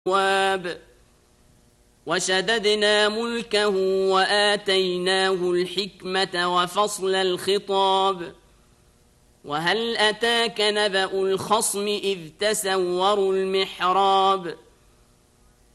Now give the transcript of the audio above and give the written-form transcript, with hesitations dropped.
الأبواب وشددنا ملكه وآتيناه الحكمة وفصل الخطاب وهل أتاك نبأ الخصم إذ تسوروا المحراب